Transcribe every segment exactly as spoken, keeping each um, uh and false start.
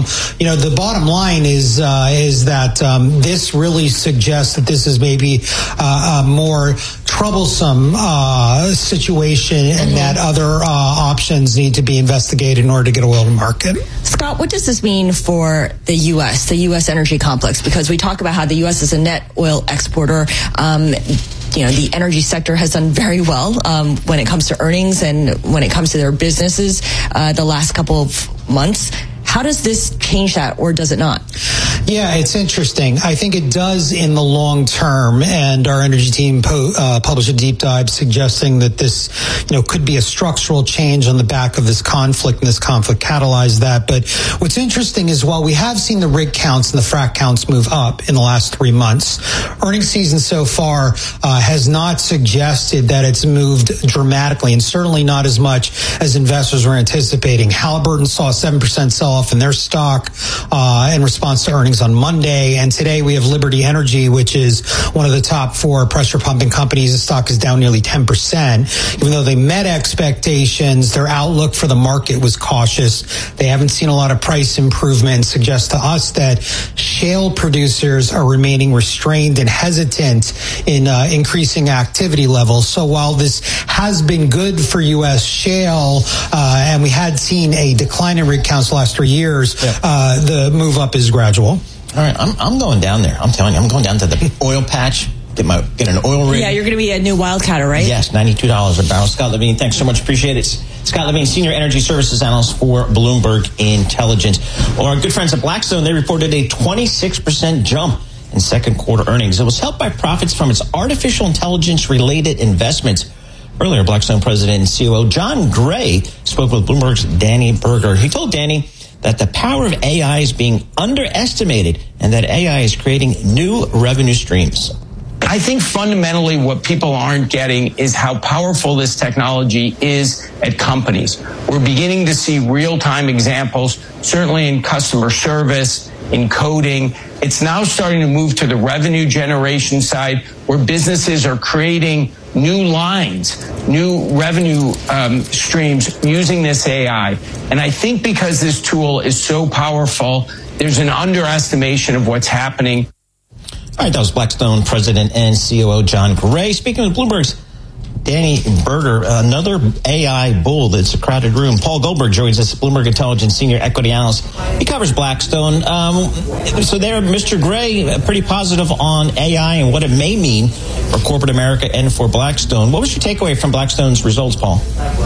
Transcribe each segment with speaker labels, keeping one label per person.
Speaker 1: you know, the bottom line is uh, is that um, this really suggests that this is maybe uh, a more troublesome uh, situation, and mm-hmm. that other uh, options need to be investigated in order to get oil to market.
Speaker 2: Scott, what does this mean for the U S, the U S energy complex? Because we talk about how the U S is a net oil exporter. Um, you know, the energy sector has done very well um, when it comes to earnings and when it comes to their businesses uh, the last couple of months. How does this change that, or does it not?
Speaker 1: Yeah, it's interesting. I think it does in the long term, and our energy team po- uh, published a deep dive suggesting that this, you know, could be a structural change on the back of this conflict, and this conflict catalyzed that. But what's interesting is while we have seen the rig counts and the frac counts move up in the last three months, earnings season so far uh, has not suggested that it's moved dramatically, and certainly not as much as investors were anticipating. Halliburton saw a seven percent sell-off in their stock uh, in response to earnings on Monday, and today we have Liberty Energy, which is one of the top four pressure pumping companies. The stock is down nearly ten percent. Even though they met expectations, their outlook for the market was cautious. They haven't seen a lot of price improvement. Suggests to us that shale producers are remaining restrained and hesitant in uh, increasing activity levels. So while this has been good for U S shale, uh, and we had seen a decline in rig counts the last three years, yeah. uh, the move up is gradual.
Speaker 3: All right, I'm I'm going down there. I'm telling you, I'm going down to the oil patch, get my get an oil rig.
Speaker 2: Yeah, you're going to be a new wildcatter, right?
Speaker 3: Yes, ninety-two dollars a barrel. Scott Levine, thanks so much. Appreciate it. Scott Levine, Senior Energy Services Analyst for Bloomberg Intelligence. Well, our good friends at Blackstone, they reported a twenty-six percent jump in second quarter earnings. It was helped by profits from its artificial intelligence-related investments. Earlier, Blackstone President and C O O John Gray spoke with Bloomberg's Danny Berger. He told Danny that the power of A I is being underestimated and that A I is creating new revenue streams.
Speaker 4: I think fundamentally what people aren't getting is how powerful this technology is at companies. We're beginning to see real-time examples, certainly in customer service, in coding. It's now starting to move to the revenue generation side where businesses are creating new lines, new revenue um, streams using this A I. And I think because this tool is so powerful, there's an underestimation of what's happening.
Speaker 3: All right, that was Blackstone President and C O O John Gray. Speaking with Bloomberg's Danny Berger, another A I bull that's a crowded room. Paul Goldberg joins us, Bloomberg Intelligence Senior Equity Analyst. He covers Blackstone. Um, so there, Mister Gray, pretty positive on A I and what it may mean for corporate America and for Blackstone. What was your takeaway from Blackstone's results, Paul?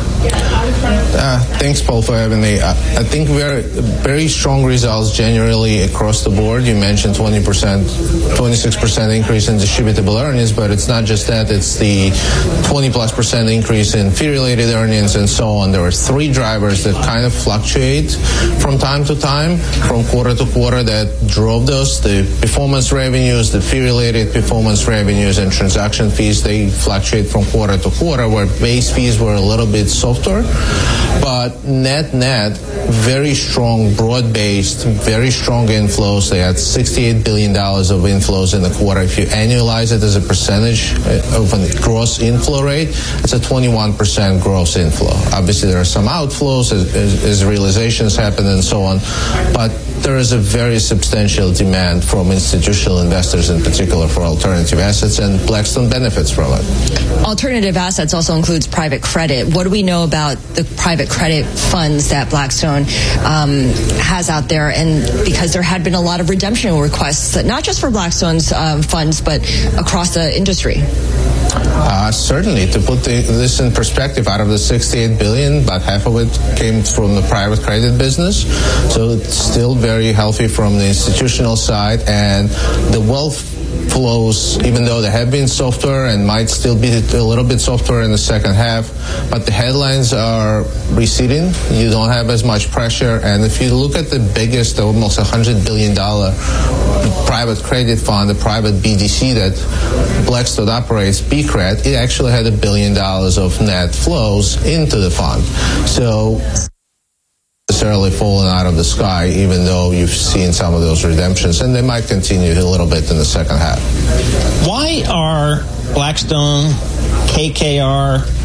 Speaker 5: Uh, thanks, Paul, for having me. I, I think very, very strong results generally across the board. You mentioned twenty percent, twenty-six percent increase in distributable earnings, but it's not just that. It's the twenty plus percent increase in fee-related earnings and so on. There are three drivers that kind of fluctuate from time to time, from quarter to quarter, that drove those. The performance revenues, the fee-related performance revenues, and transaction fees, they fluctuate from quarter to quarter, where base fees were a little bit softer. But net-net, very strong, broad-based, very strong inflows. They had sixty-eight billion dollars of inflows in the quarter. If you annualize it as a percentage of a gross inflow rate, it's a twenty-one percent gross inflow. Obviously, there are some outflows as, as, as realizations happen and so on, but there is a very substantial demand from institutional investors in particular for alternative assets, and Blackstone benefits from it.
Speaker 2: Alternative assets also includes private credit. What do we know about the private credit funds that Blackstone um, has out there? And because there had been a lot of redemption requests, not just for Blackstone's um, funds, but across the industry.
Speaker 5: Uh, certainly, to put the, this in perspective, out of the sixty-eight billion dollars, about half of it came from the private credit business. So it's still very healthy from the institutional side, and the wealth flows, even though they have been softer and might still be a little bit softer in the second half, but the headlines are receding. You don't have as much pressure, and if you look at the biggest, almost one hundred billion dollars private credit fund, the private B D C that Blackstone operates, B C R E D, it actually had a billion dollars of net flows into the fund. So necessarily fallen out of the sky, even though you've seen some of those redemptions, and they might continue a little bit in the second half.
Speaker 3: Why are Blackstone, K K R,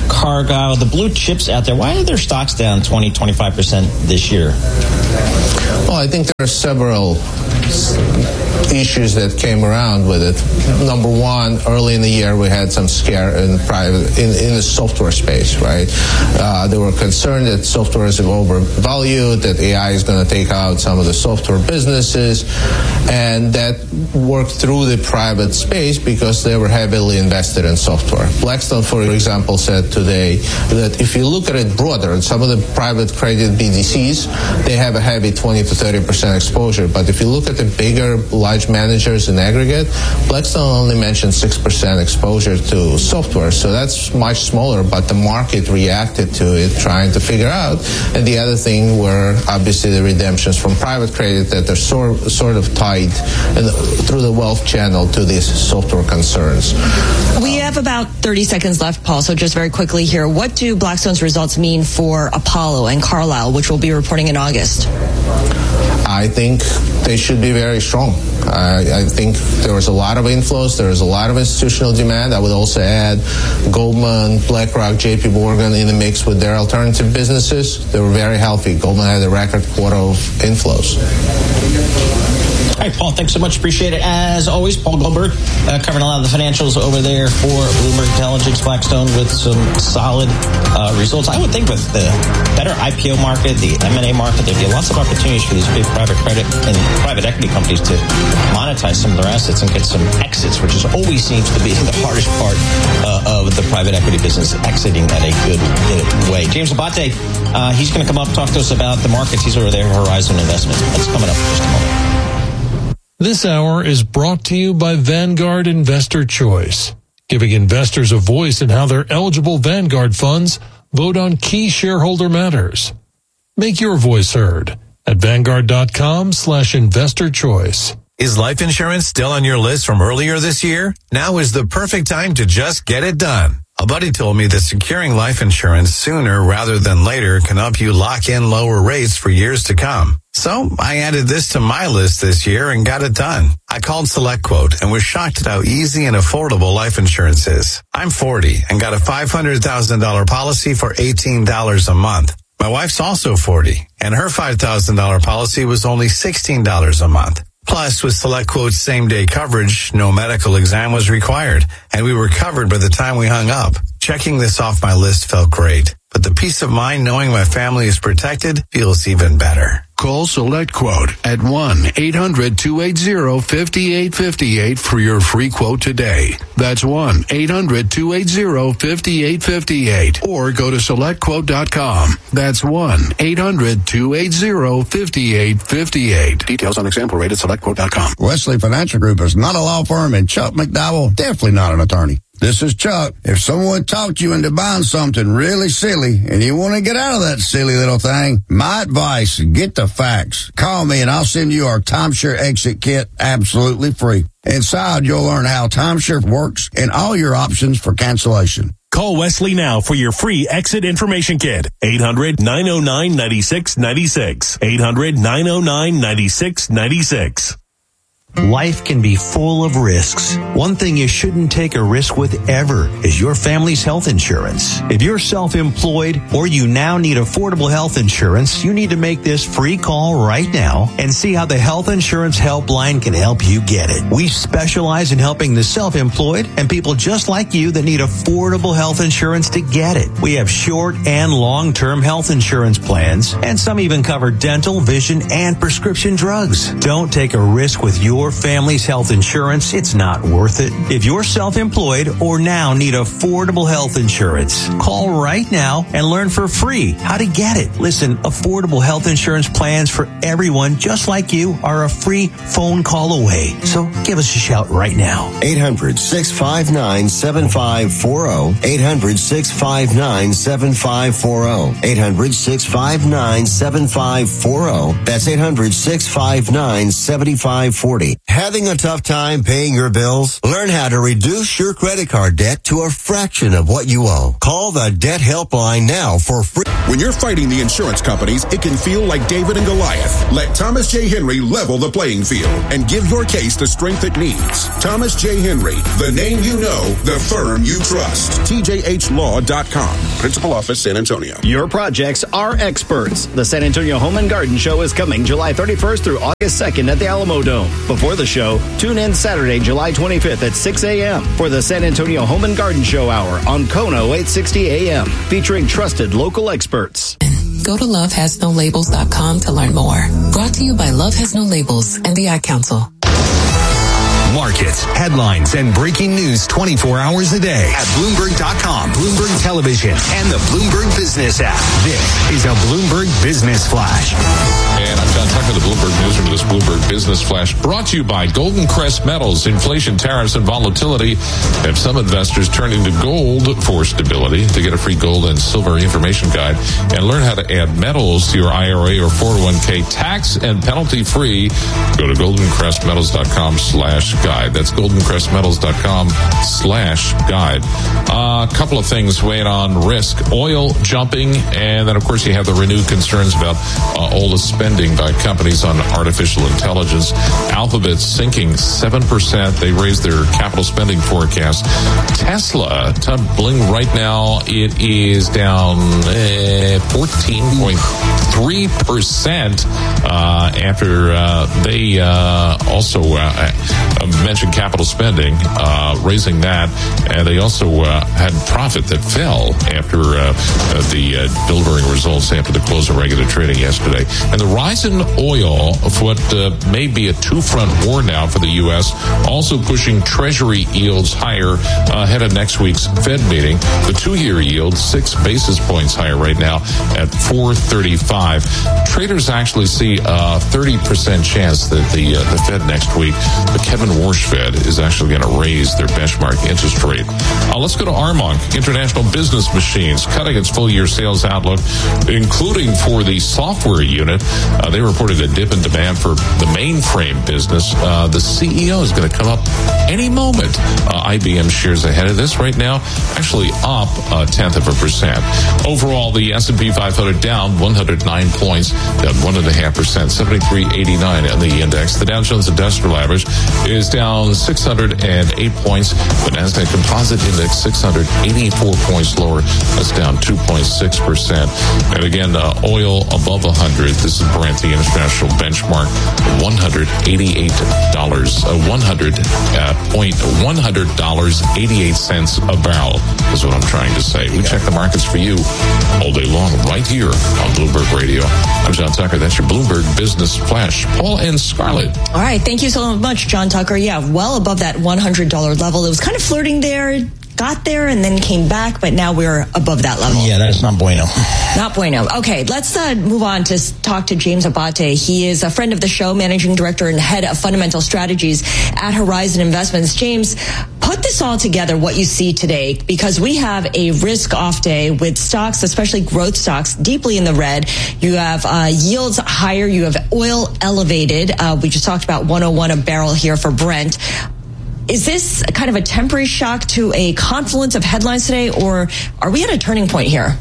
Speaker 3: Cargill, the blue chips out there, why are their stocks down twenty, twenty-five percent this year?
Speaker 5: Well, I think there are several issues that came around with it. Number one, early in the year, we had some scare in private in, in the software space, right? Uh, they were concerned that software is overvalued, that A I is going to take out some of the software businesses, and that worked through the private space because they were heavily invested in software. Blackstone, for example, said today that if you look at it broader, and some of the private credit B D Cs, they have a heavy twenty to thirty percent exposure. But if you look at the bigger, large managers in aggregate, Blackstone only mentioned six percent exposure to software. So that's much smaller, but the market reacted to it, trying to figure out. And the other thing were obviously the redemptions from private credit that are sort, sort of tied in, through the wealth channel to these software concerns.
Speaker 2: We have about thirty seconds left, Paul, so just very quickly here. What do Blackstone's results mean for Apollo and Carlyle, which will be reporting in August?
Speaker 5: I think they should be very strong. I, I think there was a lot of inflows. There was a lot of institutional demand. I would also add Goldman, BlackRock, J P Morgan in the mix with their alternative businesses. They were very healthy. Goldman had a record quarter of inflows.
Speaker 3: All right, Paul, thanks so much. Appreciate it. As always, Paul Goldberg, uh, covering a lot of the financials over there for Bloomberg Intelligence, Blackstone, with some solid uh, results. I would think with the better I P O market, the M and A market, there'd be lots of opportunities for these big private credit and private equity companies to monetize some of their assets and get some exits, which is always seems to be the hardest part uh, of the private equity business, exiting at a good, good way. James Abate, uh, he's going to come up and talk to us about the markets. He's over there at Horizon Investments. That's coming up in just a moment.
Speaker 6: This hour is brought to you by Vanguard Investor Choice, giving investors a voice in how their eligible Vanguard funds vote on key shareholder matters. Make your voice heard at Vanguard.com slash investor choice.
Speaker 7: Is life insurance still on your list from earlier this year? Now is the perfect time to just get it done. A buddy told me that securing life insurance sooner rather than later can help you lock in lower rates for years to come. So I added this to my list this year and got it done. I called SelectQuote and was shocked at how easy and affordable life insurance is. I'm forty and got a five hundred thousand dollars policy for eighteen dollars a month. My wife's also forty and her five thousand dollars policy was only sixteen dollars a month. Plus, with SelectQuote's same-day coverage, no medical exam was required, and we were covered by the time we hung up. Checking this off my list felt great, but the peace of mind knowing my family is protected feels even better.
Speaker 8: Call SelectQuote at one eight hundred two eight zero five eight five eight for your free quote today. That's one eight hundred two eight zero five eight five eight. Or go to select quote dot com. That's one eight hundred two eight zero five eight five eight. Details on example rate at select quote dot com.
Speaker 9: Wesley Financial Group is not a law firm, and Chuck McDowell definitely not an attorney. This is Chuck. If someone talked you into buying something really silly and you want to get out of that silly little thing, my advice, get the facts. Call me and I'll send you our timeshare exit kit absolutely free. Inside, you'll learn how timeshare works and all your options for cancellation.
Speaker 10: Call Wesley now for your free exit information kit. eight hundred nine oh nine nine six nine six. eight hundred nine oh nine nine six nine six.
Speaker 11: Life can be full of risks. One thing you shouldn't take a risk with ever is your family's health insurance. If you're self-employed or you now need affordable health insurance, you need to make this free call right now and see how the Health Insurance Helpline can help you get it. We specialize in helping the self-employed and people just like you that need affordable health insurance to get it. We have short and long-term health insurance plans, and some even cover dental, vision, and prescription drugs. Don't take a risk with your family's health insurance. It's not worth it. If you're self-employed or now need affordable health insurance, call right now and learn for free how to get it. Listen, affordable health insurance plans for everyone just like you are a free phone call away. So give us a shout right now.
Speaker 12: eight hundred six five nine seven five four zero. eight hundred six five nine seven five four zero. eight hundred six five nine seven five four zero. That's eight hundred six five nine seven five four zero. today. Having a tough time paying your bills? Learn how to reduce your credit card debt to a fraction of what you owe. Call the Debt Helpline now for free.
Speaker 13: When you're fighting the insurance companies, it can feel like David and Goliath. Let Thomas J. Henry level the playing field and give your case the strength it needs. Thomas J. Henry, the name you know, the firm you trust. T J H law dot com. Principal Office, San Antonio.
Speaker 14: Your projects are experts. The San Antonio Home and Garden Show is coming July thirty-first through August second at the Alamo Dome. Before the show, tune in Saturday, July twenty-fifth at six a.m. for the San Antonio Home and Garden Show Hour on Kono eight sixty A M, featuring trusted local experts.
Speaker 15: Go to love has no labels dot com to learn more. Brought to you by Love Has No Labels and the Ad Council.
Speaker 16: Markets, headlines, and breaking news twenty-four hours a day at Bloomberg dot com, Bloomberg Television, and the Bloomberg Business app. This is a Bloomberg Business Flash.
Speaker 17: And I'm John Tucker, the Bloomberg Newsroom. This Bloomberg Business Flash brought to you by Golden Crest Metals. Inflation, tariffs, and volatility have some investors turning to gold for stability. To get a free gold and silver information guide and learn how to add metals to your I R A or four oh one k tax and penalty free, go to golden crest metals dot com slash guide. That's golden crest metals dot com slash guide. A uh, couple of things weighing on risk. Oil jumping, and then, of course, you have the renewed concerns about uh, all the spending by companies on artificial intelligence. Alphabet sinking seven percent. They raised their capital spending forecast. Tesla, tumbling right now, it is down uh, fourteen point three percent uh, after uh, they uh, also uh, mentioned capital spending, uh, raising that, and they also uh, had profit that fell after uh, uh, the uh, delivering results after the close of regular trading yesterday. And the rise in oil of what uh, may be a two-front war now for the U S, also pushing Treasury yields higher uh, ahead of next week's Fed meeting. The two-year yield, six basis points higher right now at four thirty-five. Traders actually see a thirty percent chance that the, uh, the Fed next week, the Kevin Warsh Fed, is actually going to raise their benchmark interest rate. Uh, let's go to Armonk, International Business Machines, cutting its full-year sales outlook, including for the software unit. Uh, they reported a dip in demand for the mainframe business. Uh, the C E O is going to come up any moment. Uh, I B M shares ahead of this right now, actually up a tenth of a percent. Overall, the S and P five hundred down one hundred nine points, down one and a half percent, seventy-three eighty-nine on the index. The Dow Jones Industrial Average is down six hundred eight points. The Nasdaq Composite Index six hundred eighty-four points lower. That's down two point six percent. And again, uh, oil above one hundred. This is Brent, the international benchmark, one hundred eighty-eight dollars, uh, one hundred uh, point one hundred dollars eighty-eight cents a barrel is what I'm trying to say. We check the markets for you all day long right here on Bloomberg Radio. I'm John Tucker. That's your Bloomberg Business Flash. Paul and Scarlett.
Speaker 2: All right. Thank you so much, John Tucker. Yeah, well above that one hundred dollars level. It was kind of flirting there, got there, and then came back, but now we're above that level.
Speaker 3: Yeah, that's not bueno.
Speaker 2: Not bueno. Okay, let's uh, move on to talk to James Abate. He is a friend of the show, managing director and head of fundamental strategies at Horizon Investments. James, put this all together, what you see today, because we have a risk-off day with stocks, especially growth stocks, deeply in the red. You have uh, yields higher. You have oil elevated. Uh, we just talked about one oh one a barrel here for Brent. Is this kind of a temporary shock to a confluence of headlines today, or are we at a turning point here?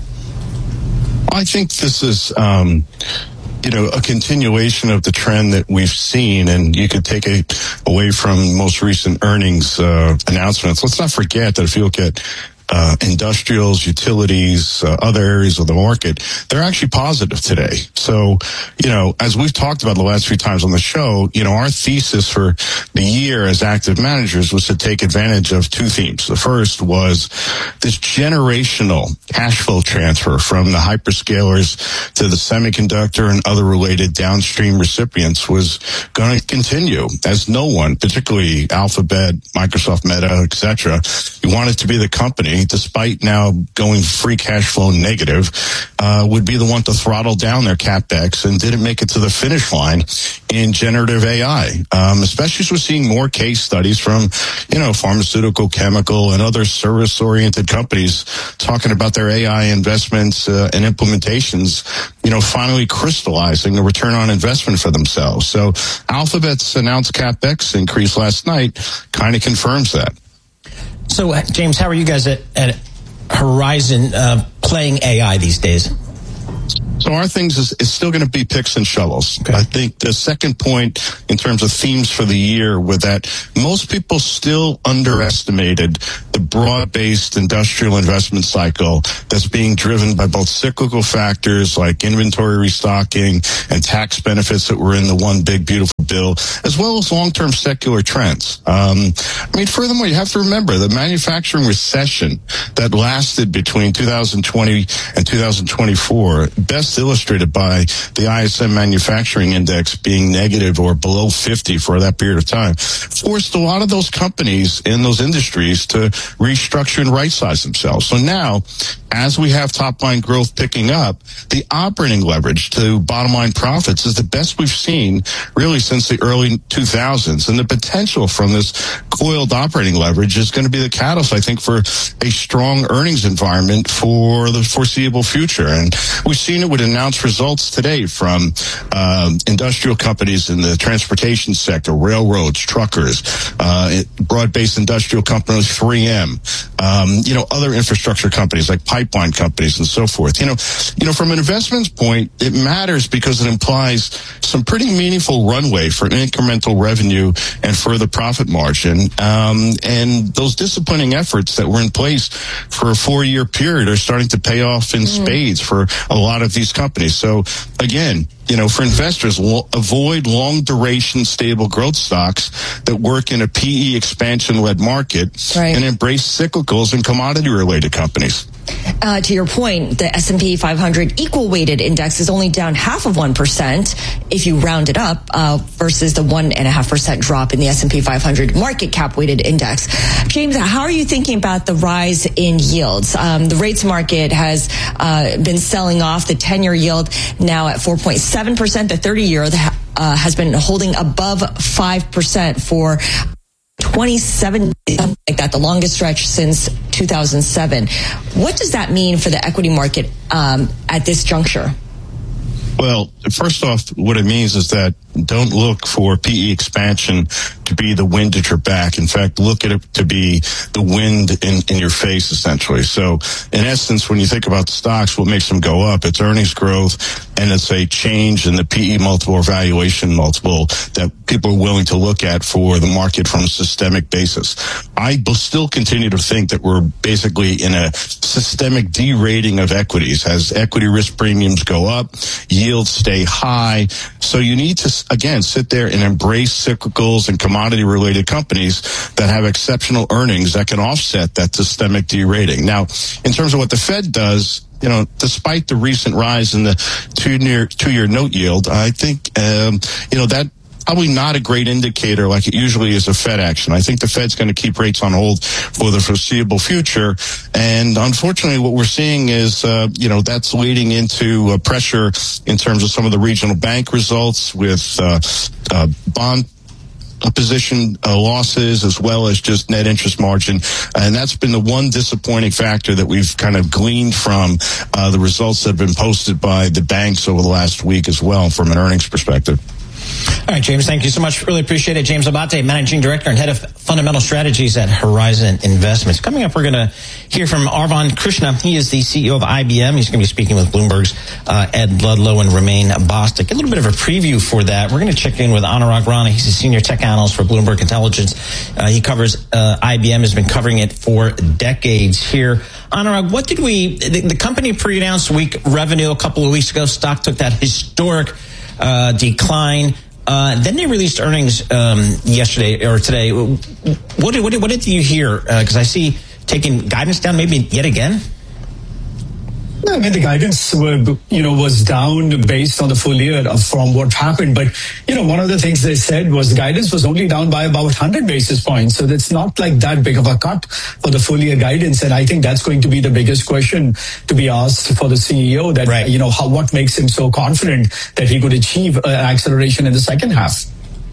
Speaker 18: I think this is, um, you know, a continuation of the trend that we've seen, and you could take it away from most recent earnings uh, announcements. Let's not forget that if you look at Uh, industrials, utilities, uh, other areas of the market, they're actually positive today. So, you know, as we've talked about the last few times on the show, you know, our thesis for the year as active managers was to take advantage of two themes. The first was this generational cash flow transfer from the hyperscalers to the semiconductor and other related downstream recipients was going to continue, as no one, particularly Alphabet, Microsoft, Meta, et cetera, you want it to be the company company, despite now going free cash flow negative, uh, would be the one to throttle down their CapEx and didn't make it to the finish line in generative A I, um, especially as we're seeing more case studies from, you know, pharmaceutical, chemical, and other service-oriented companies talking about their A I investments uh, and implementations, you know, finally crystallizing the return on investment for themselves. So Alphabet's announced CapEx increase last night kind of confirms that.
Speaker 3: So, uh, James, how are you guys at, at Horizon uh, playing A I these days?
Speaker 18: So our things is, is still going to be picks and shovels. Okay. I think the second point in terms of themes for the year were that most people still underestimated the broad-based industrial investment cycle that's being driven by both cyclical factors like inventory restocking and tax benefits that were in the one big beautiful bill, as well as long-term secular trends. Um, I mean, furthermore, you have to remember the manufacturing recession that lasted between two thousand twenty and two thousand twenty-four, best illustrated by the I S M manufacturing index being negative or below fifty for that period of time, forced a lot of those companies in those industries to restructure and right-size themselves. So now, as we have top-line growth picking up, the operating leverage to bottom-line profits is the best we've seen really since the early two thousands. And the potential from this coiled operating leverage is going to be the catalyst, I think, for a strong earnings environment for the foreseeable future. And we've seen it with announced results today from um, industrial companies in the transportation sector, railroads, truckers, uh, broad-based industrial companies, three M, um, you know, other infrastructure companies like pipeline companies and so forth. You know, you know, from an investment's point, it matters because it implies some pretty meaningful runway for incremental revenue and further profit margin. Um, and those disciplining efforts that were in place for a four-year period are starting to pay off in mm. spades for a lot of these companies. So again, you know, for investors, lo- avoid long-duration, stable growth stocks that work in a P E expansion-led market right. and embrace cyclicals and commodity-related companies.
Speaker 2: Uh, to your point, the S and P five hundred equal-weighted index is only down half of one percent if you round it up uh, versus the one point five percent drop in the S and P five hundred market cap-weighted index. James, how are you thinking about the rise in yields? Um, the rates market has uh, been selling off. The ten-year yield now at four point seven percent. The thirty-year uh, has been holding above five percent for twenty-seven, something like that, the longest stretch since two thousand seven. What does that mean for the equity market um, at this juncture?
Speaker 18: Well, first off, what it means is that don't look for P E expansion to be the wind at your back. In fact, look at it to be the wind in, in your face, essentially. So, in essence, when you think about the stocks, what makes them go up? It's earnings growth, and it's a change in the P E multiple or valuation multiple that people are willing to look at for the market from a systemic basis. I still continue to think that we're basically in a systemic derating of equities as equity risk premiums go up, yields stay high. So you need to, again, sit there and embrace cyclicals and commodity-related companies that have exceptional earnings that can offset that systemic derating. Now, in terms of what the Fed does, you know, despite the recent rise in the two-year two-year note yield, I think, um, you know, that probably not a great indicator like it usually is of Fed action. I think the Fed's going to keep rates on hold for the foreseeable future. And unfortunately, what we're seeing is, uh, you know, that's leading into uh, pressure in terms of some of the regional bank results with uh, uh, bond position uh, losses as well as just net interest margin. And that's been the one disappointing factor that we've kind of gleaned from uh, the results that have been posted by the banks over the last week as well from an earnings perspective.
Speaker 3: All right, James, thank you so much. Really appreciate it. James Abate, Managing Director and Head of Fundamental Strategies at Horizon Investments. Coming up, we're going to hear from Arvind Krishna. He is the C E O of I B M. He's going to be speaking with Bloomberg's uh, Ed Ludlow and Romain Bostic. A little bit of a preview for that. We're going to check in with Anurag Rana. He's a Senior Tech Analyst for Bloomberg Intelligence. Uh, he covers uh, I B M, has been covering it for decades here. Anurag, what did we, the, the company pre-announced week revenue a couple of weeks ago. Stock took that historic uh, decline. Uh, then they released earnings um, yesterday or today. What did, what did, what did you hear? Because uh, I see taking guidance down maybe yet again.
Speaker 19: I mean, the guidance were, you know, was down based on the full year from what happened. But, you know, one of the things they said was the guidance was only down by about one hundred basis points. So that's not like that big of a cut for the full year guidance. And I think that's going to be the biggest question to be asked for the C E O, that, right. you know, how, what makes him so confident that he could achieve an acceleration in the second half.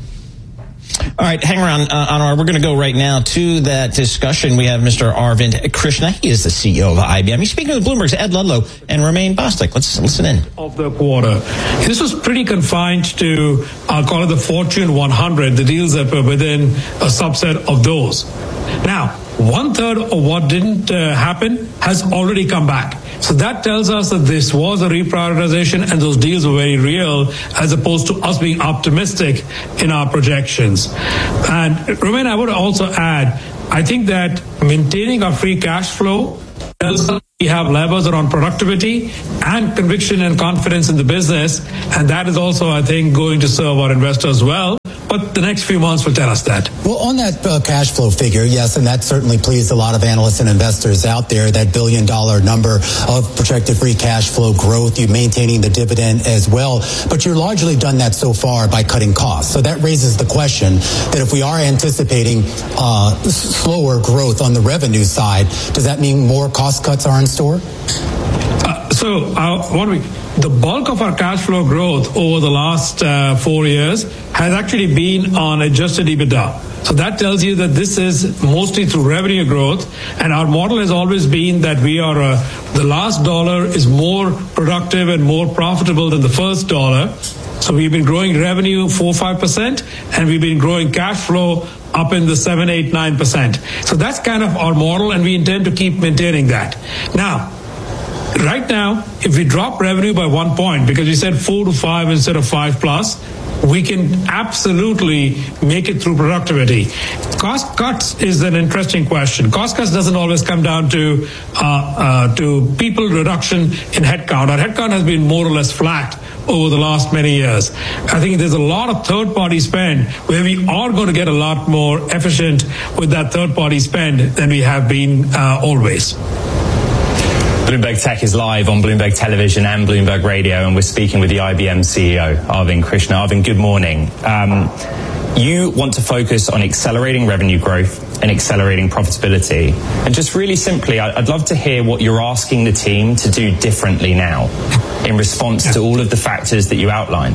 Speaker 3: All right, hang around, uh, Anwar. We're going to go right now to that discussion. We have Mister Arvind Krishna. He is the C E O of I B M. He's speaking with Bloomberg's Ed Ludlow and Romain Bostic. Let's listen in.
Speaker 20: Of the quarter. This was pretty confined to, I'll call it the Fortune one hundred, the deals that were within a subset of those. Now, one third of what didn't uh, happen has already come back. So that tells us that this was a reprioritization and those deals were very real, as opposed to us being optimistic in our projections. And Romain, I would also add, I think that maintaining our free cash flow tells us we have levers around productivity and conviction and confidence in the business. And that is also, I think, going to serve our investors well. But the next few months will tell us that.
Speaker 21: Well, on that uh, cash flow figure, yes, and that certainly pleased a lot of analysts and investors out there, that billion dollar number of projected free cash flow growth, you maintaining the dividend as well. But you're largely done that so far by cutting costs. So that raises the question that if we are anticipating uh, slower growth on the revenue side, does that mean more cost cuts are in store?
Speaker 20: Uh, so uh, what we... The bulk of our cash flow growth over the last uh, four years has actually been on adjusted EBITDA. So that tells you that this is mostly through revenue growth. And our model has always been that we are, uh, the last dollar is more productive and more profitable than the first dollar. So we've been growing revenue four, five percent, and we've been growing cash flow up in the seven, eight, nine percent. So that's kind of our model, and we intend to keep maintaining that. Now, right now, if we drop revenue by one point, because we said four to five instead of five plus, we can absolutely make it through productivity. Cost cuts is an interesting question. Cost cuts doesn't always come down to uh, uh, to people reduction in headcount. Our headcount has been more or less flat over the last many years. I think there's a lot of third-party spend where we are going to get a lot more efficient with that third-party spend than we have been uh, always.
Speaker 22: Bloomberg Tech is live on Bloomberg Television and Bloomberg Radio, and we're speaking with the I B M C E O, Arvind Krishna. Arvind, good morning. Um, you want to focus on accelerating revenue growth and accelerating profitability. And just really simply, I'd love to hear what you're asking the team to do differently now in response yeah. to all of the factors that you outlined.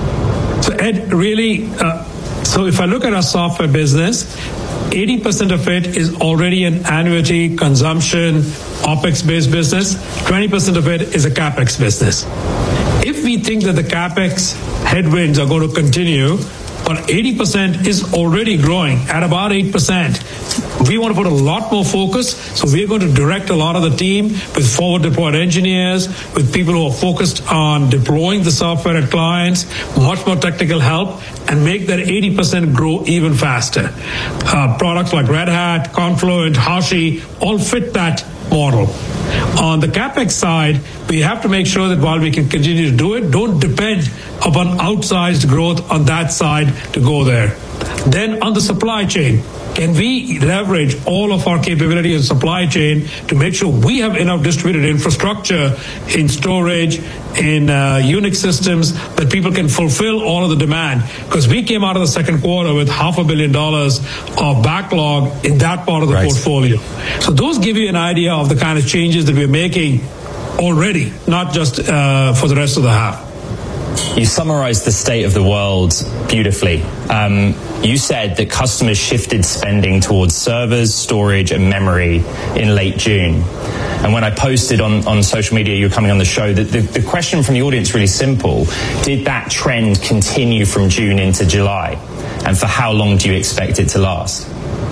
Speaker 20: So Ed, really, uh, so if I look at our software business, eighty percent of it is already an annuity consumption, OPEX-based business. twenty percent of it is a CAPEX business. If we think that the CAPEX headwinds are going to continue, but eighty percent is already growing at about eight percent, we want to put a lot more focus. So we're going to direct a lot of the team with forward deployed engineers, with people who are focused on deploying the software at clients, much more technical help, and make that eighty percent grow even faster. Uh, products like Red Hat, Confluent, Hashi all fit that model. On the CAPEX side, we have to make sure that while we can continue to do it, don't depend upon outsized growth on that side to go there. Then on the supply chain, can we leverage all of our capability in supply chain to make sure we have enough distributed infrastructure in storage, in uh, Unix systems, that people can fulfill all of the demand? Because we came out of the second quarter with half a billion dollars of backlog in that part of the right. portfolio. So those give you an idea of the kind of changes that we're making already, not just uh, for the rest of the half.
Speaker 22: You summarized the state of the world beautifully. Um, you said that customers shifted spending towards servers, storage, and memory in late June. And when I posted on, on social media you were coming on the show, the, the, the question from the audience really simple. Did that trend continue from June into July? And for how long do you expect it to last?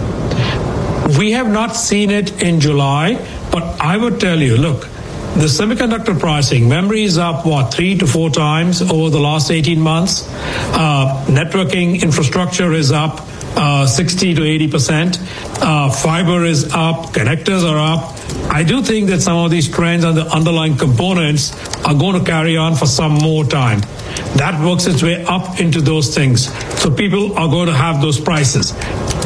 Speaker 20: We have not seen it in July, but I would tell you, look, the semiconductor pricing, memory is up, what, three to four times over the last eighteen months. Uh, networking infrastructure is up uh, sixty to eighty percent. Uh, fiber is up. Connectors are up. I do think that some of these trends and the underlying components are going to carry on for some more time. That works its way up into those things. So people are going to have those prices.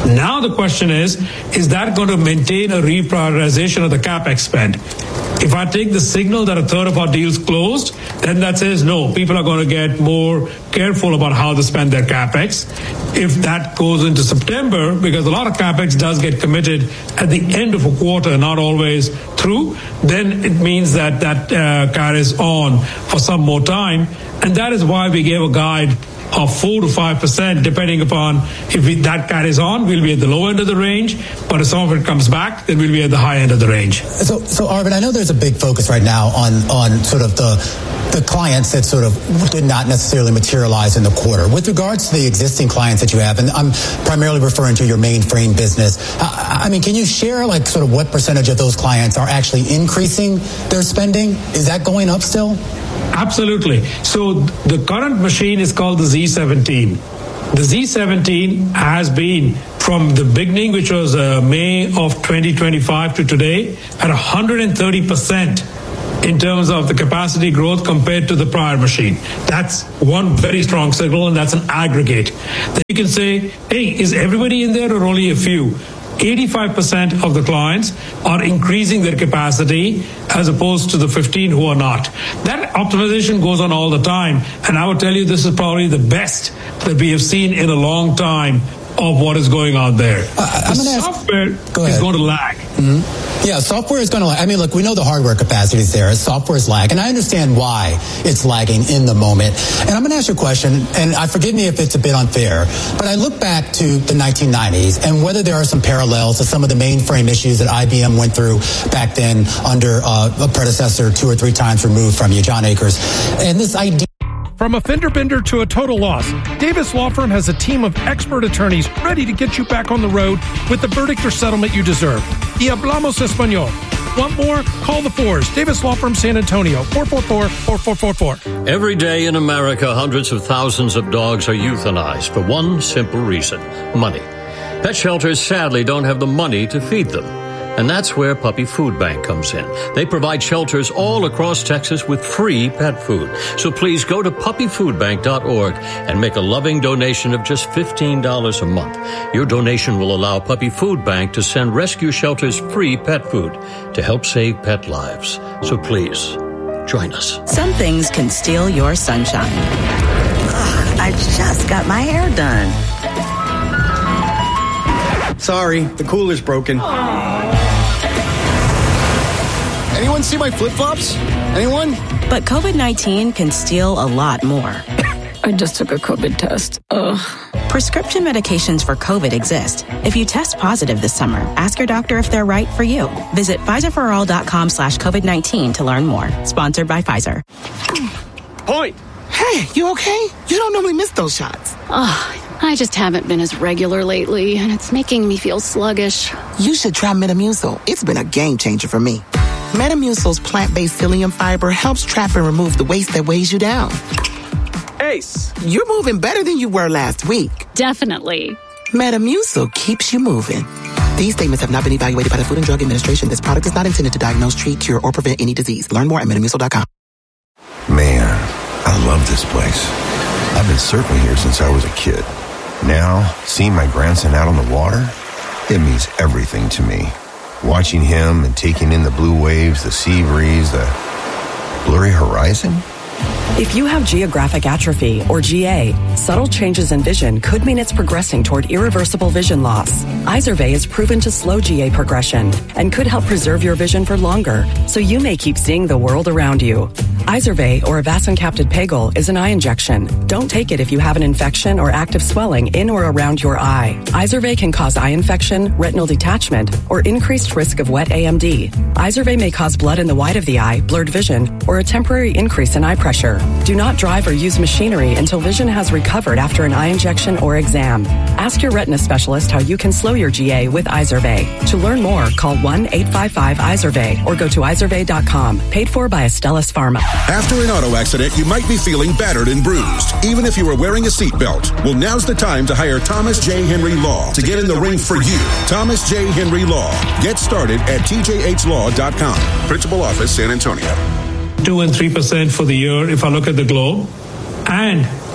Speaker 20: Now the question is, is that going to maintain a reprioritization of the CapEx spend? If I take the signal that a third of our deals closed, then that says no, people are going to get more careful about how they spend their CapEx. If that goes into September, because a lot of CapEx does get committed at the end of a quarter, not always through, then it means that that uh, carries on for some more time. And that is why we gave a guide of four to five percent, depending upon if we, that carries on, we'll be at the low end of the range. But if some of it comes back, then we'll be at the high end of the range.
Speaker 21: So, so Arvind, I know there's a big focus right now on on sort of the the clients that sort of did not necessarily materialize in the quarter. With regards to the existing clients that you have, and I'm primarily referring to your mainframe business. I, I mean, can you share like sort of what percentage of those clients are actually increasing their spending? Is that going up still?
Speaker 20: Absolutely. So the current machine is called the Z seventeen. The Z seventeen has been from the beginning, which was uh, May of twenty twenty-five to today, at one hundred thirty percent in terms of the capacity growth compared to the prior machine. That's one very strong signal, and that's an aggregate. Then you can say, hey, is everybody in there or only a few? eighty-five percent of the clients are increasing their capacity as opposed to the fifteen who are not. That optimization goes on all the time, and I would tell you this is probably the best that we have seen in a long time of what is going on there. Uh, the software
Speaker 21: go
Speaker 20: is going to lag.
Speaker 21: Mm-hmm. Yeah, software is going to lag. I mean, look, we know the hardware capacity is there. Software is lag, and I understand why it's lagging in the moment. And I'm going to ask you a question, and I forgive me if it's a bit unfair, but I look back to the nineteen nineties and whether there are some parallels to some of the mainframe issues that I B M went through back then under uh, a predecessor two or three times removed from you, John Akers. And this idea...
Speaker 1: From a fender bender to a total loss, Davis Law Firm has a team of expert attorneys ready to get you back on the road with the verdict or settlement you deserve. Y hablamos español. Want more? Call the fours. Davis Law Firm, San Antonio, four four four, four four four four.
Speaker 4: Every day in America, hundreds of thousands of dogs are euthanized for one simple reason: money. Pet shelters sadly don't have the money to feed them. And that's where Puppy Food Bank comes in. They provide shelters all across Texas with free pet food. So please go to puppy food bank dot org and make a loving donation of just fifteen dollars a month. Your donation will allow Puppy Food Bank to send rescue shelters free pet food to help save pet lives. So please, join us.
Speaker 23: Some things can steal your sunshine. Ugh, I just got my hair done.
Speaker 24: Sorry, the cooler's broken. Anyone see my flip-flops? Anyone?
Speaker 23: But COVID nineteen can steal a lot more.
Speaker 25: I just took a COVID test. Ugh.
Speaker 23: Prescription medications for COVID exist. If you test positive this summer, ask your doctor if they're right for you. Visit Pfizer for all dot com slash COVID nineteen to learn more. Sponsored by Pfizer.
Speaker 24: Point.
Speaker 26: Hey, you okay? You don't normally miss those shots.
Speaker 25: Ugh. I just haven't been as regular lately, and it's making me feel sluggish.
Speaker 26: You should try Metamucil. It's been a game changer for me. Metamucil's plant-based psyllium fiber helps trap and remove the waste that weighs you down. Ace, you're moving better than you were last week.
Speaker 25: Definitely.
Speaker 26: Metamucil keeps you moving. These statements have not been evaluated by the Food and Drug Administration. This product is not intended to diagnose, treat, cure, or prevent any disease. Learn more at metamucil dot com.
Speaker 27: Man, I love this place. I've been surfing here since I was a kid. Now, seeing my grandson out on the water, it means everything to me. Watching him and taking in the blue waves, the sea breeze, the blurry horizon.
Speaker 28: If you have geographic atrophy, or G A, subtle changes in vision could mean it's progressing toward irreversible vision loss. Izervay is proven to slow G A progression and could help preserve your vision for longer, so you may keep seeing the world around you. Izervay, or avacincaptad pegol, is an eye injection. Don't take it if you have an infection or active swelling in or around your eye. Izervay can cause eye infection, retinal detachment, or increased risk of wet A M D. Izervay may cause blood in the white of the eye, blurred vision, or a temporary increase in eye pressure. Do not drive or use machinery until vision has recovered after an eye injection or exam. Ask your retina specialist how you can slow your G A with Izervay. To learn more, call one eight five five Izervay or go to izervay dot com. Paid for by Astellas Pharma.
Speaker 13: After an auto accident, you might be feeling battered and bruised, even if you are wearing a seatbelt. Well, now's the time to hire Thomas J. Henry Law to get in the ring for you. Thomas J. Henry Law. Get started at T J H law dot com. Principal Office, San Antonio.
Speaker 20: Two and three percent for the year if I look at the globe. And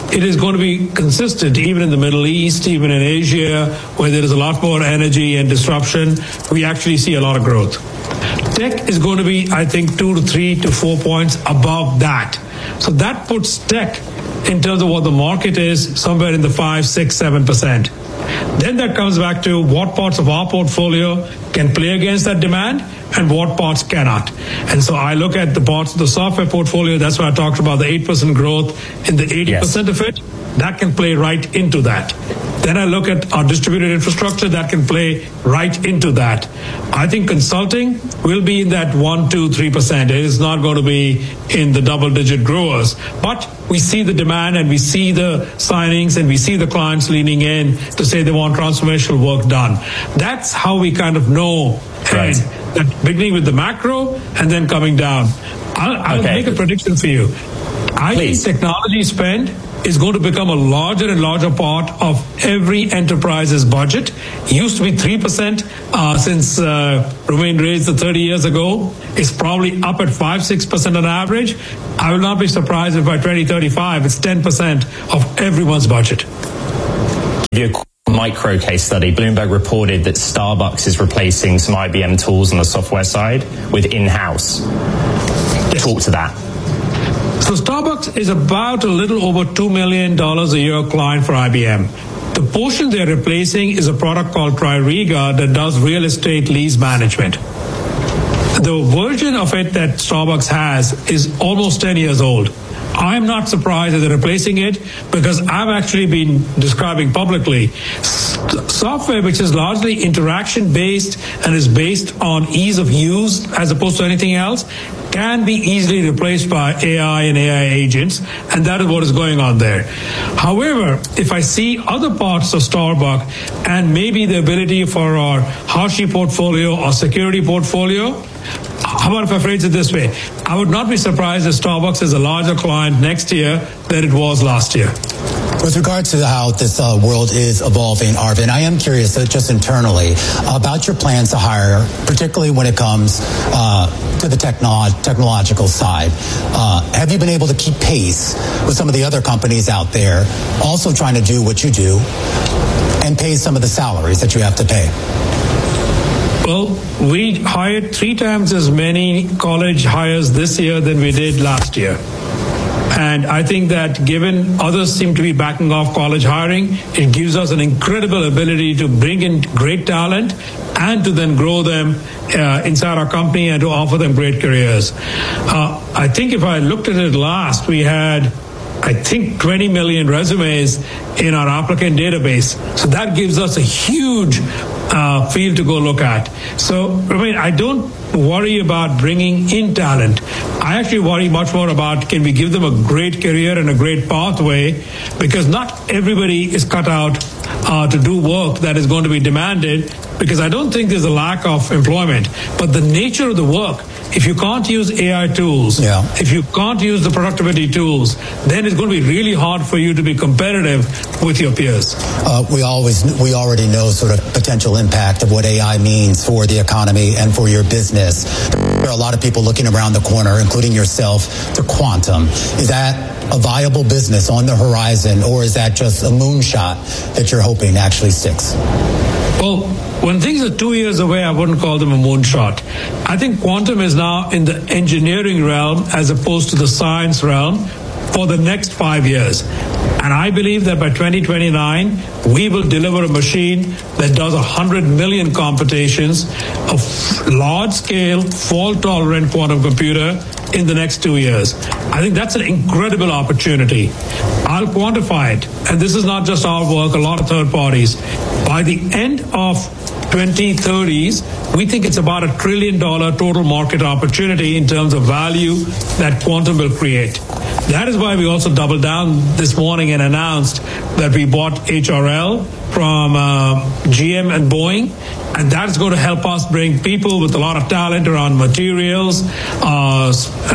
Speaker 20: it is going to be consistent even in the Middle East, even in Asia, where there is a lot more energy and disruption. We actually see a lot of growth. Tech is going to be, I think, two to three to four points above that. So that puts tech in terms of what the market is, somewhere in the five, six, seven percent. Then that comes back to what parts of our portfolio can play against that demand and what parts cannot. And so I look at the parts of the software portfolio. That's why I talked about the eight percent growth in the eighty percent yes. of it. That can play right into that. Then I look at our distributed infrastructure that can play right into that. I think consulting will be in that one, two, three percent. It is not going to be in the double-digit growers. But we see the demand and we see the signings and we see the clients leaning in to say they want transformational work done. That's how we kind of know right. that beginning with the macro and then coming down. I'll, I'll okay. make a prediction for you. I Please. think technology spend is going to become a larger and larger part of every enterprise's budget. It used to be three percent uh, since uh, Romain raised it thirty years ago. It's probably up at five, six percent on average. I will not be surprised if by twenty thirty-five it's ten percent of everyone's budget.
Speaker 22: Give you a micro case study. Bloomberg reported that Starbucks is replacing some I B M tools on the software side with in-house. Yes. Talk to that.
Speaker 20: So Starbucks is about a little over two million dollars a year client for I B M. The portion they're replacing is a product called Tririga that does real estate lease management. The version of it that Starbucks has is almost ten years old. I'm not surprised that they're replacing it because I've actually been describing publicly software which is largely interaction based and is based on ease of use as opposed to anything else can be easily replaced by A I and A I agents, and that is what is going on there. However, if I see other parts of Starbucks and maybe the ability for our Hashi portfolio or security portfolio, how about if I phrase it this way? I would not be surprised if Starbucks is a larger client next year than it was last year.
Speaker 21: With regard to how this uh, world is evolving, Arvind, I am curious uh, just internally about your plans to hire, particularly when it comes uh, to the techno- technological side. Uh, have you been able to keep pace with some of the other companies out there also trying to do what you do and pay some of the salaries that you have to pay?
Speaker 20: Well, we hired three times as many college hires this year than we did last year. And I think that given others seem to be backing off college hiring, it gives us an incredible ability to bring in great talent and to then grow them uh, inside our company and to offer them great careers. Uh, I think if I looked at it last, we had I think twenty million resumes in our applicant database. So that gives us a huge uh, field to go look at. So, I mean, I don't worry about bringing in talent. I actually worry much more about can we give them a great career and a great pathway, because not everybody is cut out uh, to do work that is going to be demanded, because I don't think there's a lack of employment. But the nature of the work, if you can't use A I tools, yeah. if you can't use the productivity tools, then it's going to be really hard for you to be competitive with your peers.
Speaker 21: Uh, we always, we already know sort of potential impact of what A I means for the economy and for your business. There are a lot of people looking around the corner, including yourself, to quantum. Is that a viable business on the horizon, or is that just a moonshot that you're hoping actually sticks?
Speaker 20: Well, when things are two years away, I wouldn't call them a moonshot. I think quantum is now in the engineering realm as opposed to the science realm for the next five years. And I believe that by twenty twenty-nine, we will deliver a machine that does one hundred million computations of large-scale, fault-tolerant quantum computer in the next two years. I think that's an incredible opportunity. I'll quantify it. And this is not just our work, a lot of third parties. By the end of twenty thirties, we think it's about a trillion dollar total market opportunity in terms of value that quantum will create. That is why we also doubled down this morning and announced that we bought H R L from uh, G M and Boeing, and that is going to help us bring people with a lot of talent around materials, uh,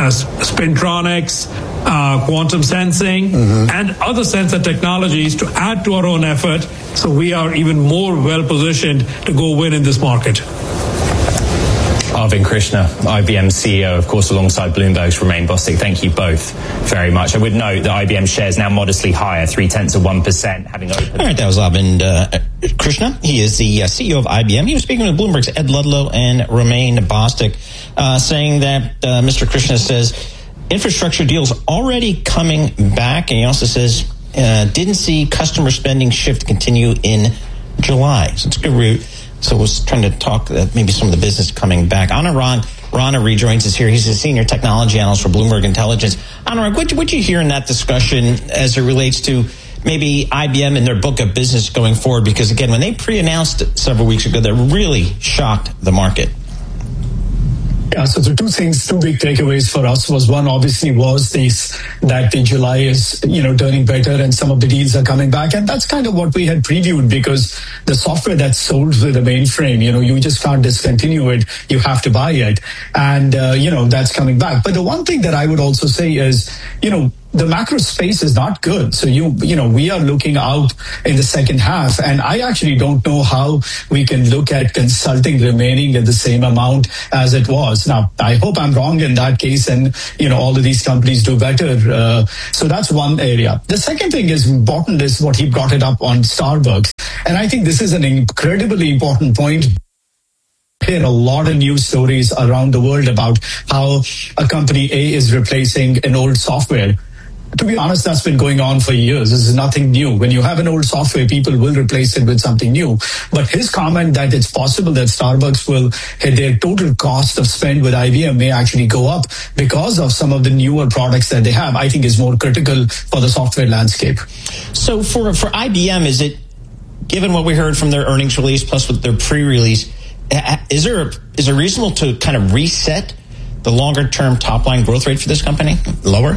Speaker 20: spintronics, uh, quantum sensing, mm-hmm. and other sensor technologies to add to our own effort, so we are even more well positioned to go win in this market.
Speaker 22: Arvind Krishna, I B M C E O, of course, alongside Bloomberg's Romain Bostic. Thank you both very much. I would note that I B M shares now modestly higher, three-tenths of one percent, having opened.
Speaker 3: All right, that was Arvind uh, Krishna. He is the uh, C E O of I B M. He was speaking with Bloomberg's Ed Ludlow and Romain Bostic, uh, saying that uh, Mister Krishna says infrastructure deals already coming back, and he also says uh, didn't see customer spending shift continue in July. So it's a good route. So I was trying to talk uh, maybe some of the business coming back. Anurag Rana rejoins us here. He's a senior technology analyst for Bloomberg Intelligence. Anurag, what did you hear in that discussion as it relates to maybe I B M and their book of business going forward? Because, again, when they pre-announced several weeks ago, that really shocked the market.
Speaker 19: Yeah, so the two things, two big takeaways for us was one obviously was this, that the July is, you know, turning better and some of the deals are coming back. And that's kind of what we had previewed because the software that's sold with the mainframe, you know, you just can't discontinue it. You have to buy it. And, uh, you know, that's coming back. But the one thing that I would also say is, you know, the macro space is not good. So you, you know, we are looking out in the second half, and I actually don't know how we can look at consulting remaining at the same amount as it was. Now, I hope I'm wrong in that case, and you know, all of these companies do better. Uh, so that's one area. The second thing is important is what he brought it up on Starbucks, and I think this is an incredibly important point. Hear a lot of news stories around the world about how a company A is replacing an old software. To be honest, that's been going on for years. This is nothing new. When you have an old software, people will replace it with something new. But his comment that it's possible that Starbucks will hit their total cost of spend with I B M may actually go up because of some of the newer products that they have, I think is more critical for the software landscape.
Speaker 3: So for, for I B M, is it, given what we heard from their earnings release plus with their pre-release, is there is it reasonable to kind of reset the longer-term top-line growth rate for this company lower?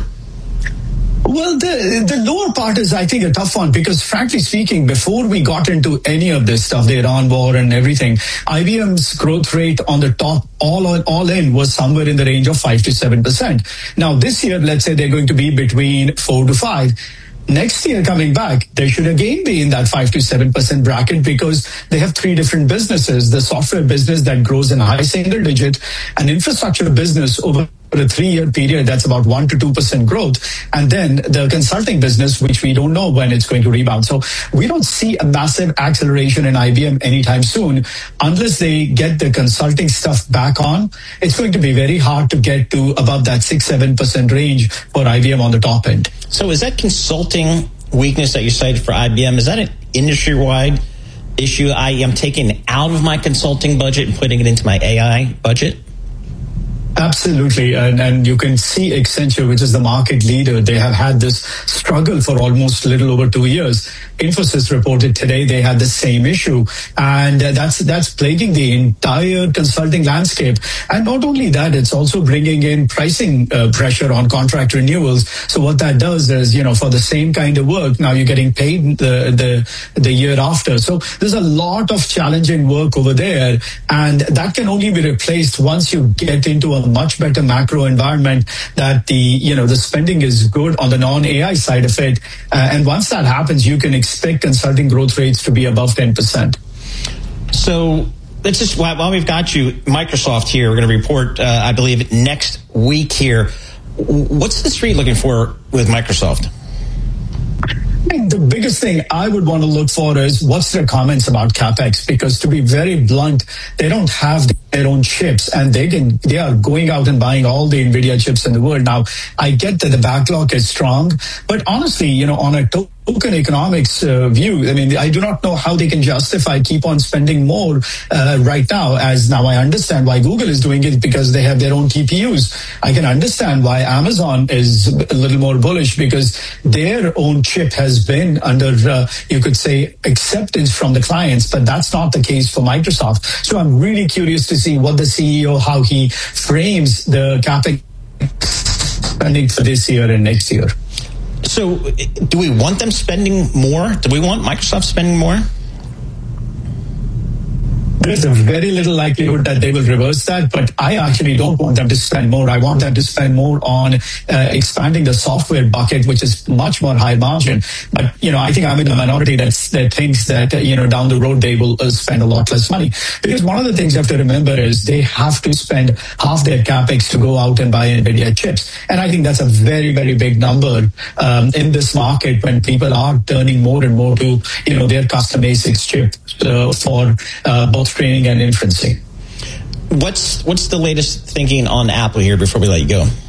Speaker 19: Well, the the lower part is, I think, a tough one because, frankly speaking, before we got into any of this stuff, the Iran war and everything, I B M's growth rate on the top, all all in, was somewhere in the range of five to seven percent. Now, this year, let's say they're going to be between four to five. Next year coming back, they should again be in that five to seven percent bracket because they have three different businesses. The software business that grows in a high single digit, an infrastructure business over a three-year period that's about one to two percent growth, and then the consulting business, which we don't know when it's going to rebound. So we don't see a massive acceleration in I B M anytime soon unless they get the consulting stuff back on. It's going to be very hard to get to above that six seven percent range for I B M on the top end.
Speaker 3: So is that consulting weakness that you cited for I B M, is that an industry-wide issue? I am taking out of my consulting budget and putting it into my A I budget?
Speaker 19: Absolutely. And, and you can see Accenture, which is the market leader, they have had this struggle for almost a little over two years. Infosys reported today they had the same issue. And uh, that's that's plaguing the entire consulting landscape. And not only that, it's also bringing in pricing uh, pressure on contract renewals. So what that does is, you know, for the same kind of work, now you're getting paid the, the, the year after. So there's a lot of challenging work over there. And that can only be replaced once you get into a much better macro environment that the, you know, the spending is good on the non-A I side of it. Uh, and once that happens, you can expect consulting growth rates to be above ten percent.
Speaker 3: So let's just, while we've got you, Microsoft here, we're going to report, uh, I believe, next week here. What's the street looking for with Microsoft?
Speaker 19: I think the biggest thing I would want to look for is what's their comments about CapEx, because to be very blunt, they don't have their own chips and they can, they are going out and buying all the NVIDIA chips in the world. Now, I get that the backlog is strong, but honestly, you know, on a total token economics uh, view, I mean, I do not know how they can justify keep on spending more uh, right now, as now I understand why Google is doing it because they have their own T P Us. I can understand why Amazon is a little more bullish because their own chip has been under, uh, you could say, acceptance from the clients, but that's not the case for Microsoft. So I'm really curious to see what the C E O, how he frames the CapEx spending for this year and next year.
Speaker 3: So do we want them spending more? Do we want Microsoft spending more?
Speaker 19: there's a very little likelihood that they will reverse that, but I actually don't want them to spend more. I want them to spend more on uh, expanding the software bucket, which is much more high margin. But, you know, I think I'm in the minority that's, that thinks that, uh, you know, down the road they will uh, spend a lot less money. Because one of the things you have to remember is they have to spend half their capex to go out and buy NVIDIA chips. And I think that's a very, very big number um, in this market when people are turning more and more to, you know, their custom A SICs chip uh, for uh, both training and inferencing.
Speaker 3: What's what's the latest thinking on Apple here before we let you go?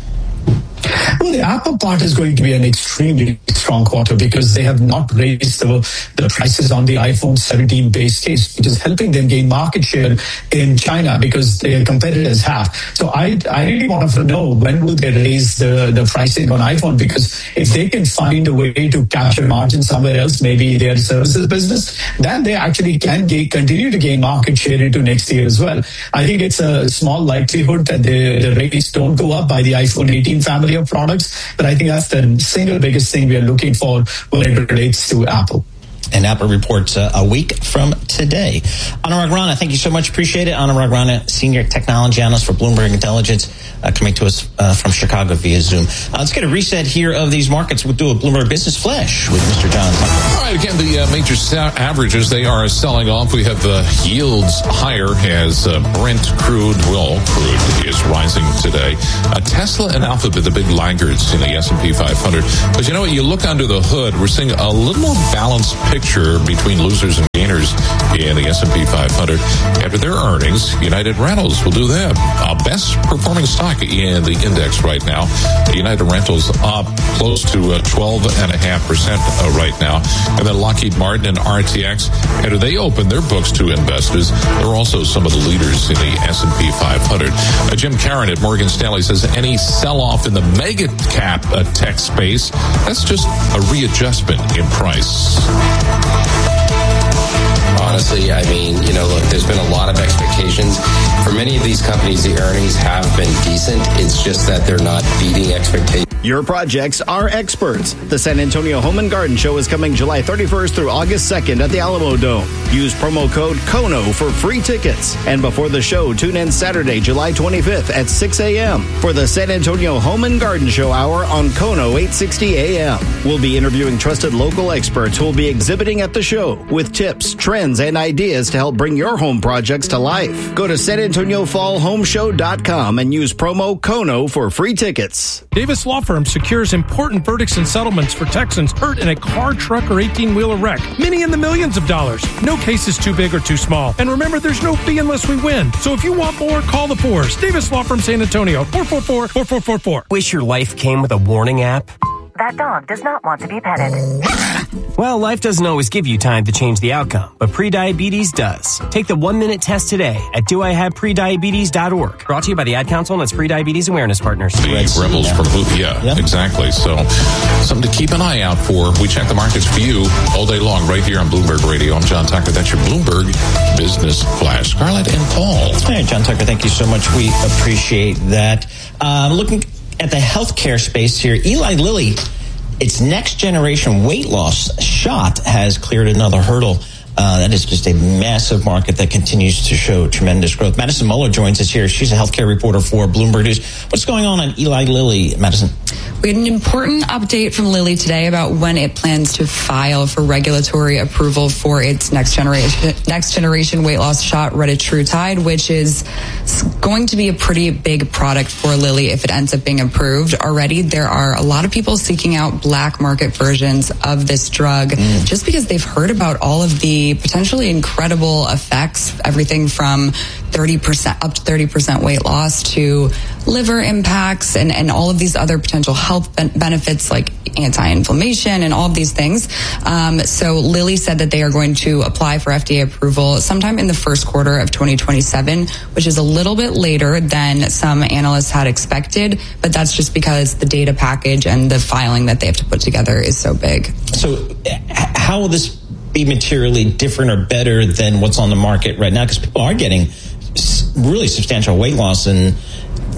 Speaker 19: Well, the Apple part is going to be an extremely strong quarter because they have not raised the, the prices on the iPhone seventeen base case, which is helping them gain market share in China because their competitors have. So I, I really want to know when will they raise the, the pricing on iPhone, because if they can find a way to capture margin somewhere else, maybe their services business, then they actually can gain, continue to gain market share into next year as well. I think it's a small likelihood that the, the rates don't go up by the iPhone eighteen family of products, but I think that's the single biggest thing we are looking for when it relates to Apple.
Speaker 3: And Apple reports uh, a week from today. Anurag Rana, thank you so much. Appreciate it. Anurag Rana, Senior Technology Analyst for Bloomberg Intelligence, uh, coming to us uh, from Chicago via Zoom. Uh, let's get a reset here of these markets. We'll do a Bloomberg Business Flash with Mister John Tucker.
Speaker 17: All right, again, the uh, major sa- averages, they are selling off. We have the uh, yields higher as uh, Brent crude, well, crude is rising today. Uh, Tesla and Alphabet, the big laggards in the S and P five hundred. But you know what? You look under the hood, we're seeing a little more balanced picture between losers and gainers in the S and P five hundred. After their earnings, United Rentals will do them. Uh, best performing stock in the index right now. United Rentals up close to uh, twelve point five percent uh, right now. And then Lockheed Martin and R T X, after they open their books to investors, they're also some of the leaders in the S and P five hundred. Uh, Jim Caron at Morgan Stanley says any sell-off in the mega cap uh, tech space, that's just a readjustment in price.
Speaker 5: Honestly, I mean, you know, look, there's been a lot of expectations. For many of these companies, the earnings have been decent. It's just that they're not beating expectations.
Speaker 14: Your projects are experts. The San Antonio Home and Garden Show is coming July thirty-first through August second at the Alamo Dome. Use promo code KONO for free tickets. And before the show, tune in Saturday, July twenty-fifth at six a.m. for the San Antonio Home and Garden Show Hour on KONO eight sixty A M. We'll be interviewing trusted local experts who will be exhibiting at the show with tips, trends, and ideas to help bring your home projects to life. Go to san antonio fall home show dot com and use promo KONO for free tickets.
Speaker 1: Davis Law Firm secures important verdicts and settlements for Texans hurt in a car, truck, or eighteen-wheeler wreck. Many in the millions of dollars. No case is too big or too small. And remember, there's no fee unless we win. So if you want more, call the fours. Davis Law Firm San Antonio, four four four, four four four four.
Speaker 6: Wish your life came with a warning app?
Speaker 7: That dog does not want to be petted.
Speaker 6: Well, life doesn't always give you time to change the outcome, but prediabetes does. Take the one-minute test today at do I have prediabetes dot org. Brought to you by the Ad Council and its Prediabetes Awareness Partners.
Speaker 17: The Rebels yeah. from Blue, yeah, yeah, exactly. So something to keep an eye out for. We check the markets for you all day long right here on Bloomberg Radio. I'm John Tucker. That's your Bloomberg Business Flash. Scarlett and Paul.
Speaker 3: All right, John Tucker, thank you so much. We appreciate that. Um, looking at the healthcare space here, Eli Lilly, its next generation weight loss shot has cleared another hurdle. Uh, that is just a massive market that continues to show tremendous growth. Madison Muller joins us here. She's a healthcare reporter for Bloomberg News. What's going on on Eli Lilly, Madison?
Speaker 8: We had an important update from Lilly today about when it plans to file for regulatory approval for its next generation next generation weight loss shot, retatrutide, which is going to be a pretty big product for Lilly if it ends up being approved. Already, there are a lot of people seeking out black market versions of this drug mm. just because they've heard about all of the potentially incredible effects, everything from thirty percent up to thirty percent weight loss to liver impacts and, and all of these other potential health ben- benefits like anti-inflammation and all of these things. Um, so Lilly said that they are going to apply for F D A approval sometime in the first quarter of twenty twenty-seven, which is a little bit later than some analysts had expected, but that's just because the data package and the filing that they have to put together is so big.
Speaker 3: So how will this be materially different or better than what's on the market right now? Because people are getting really substantial weight loss, and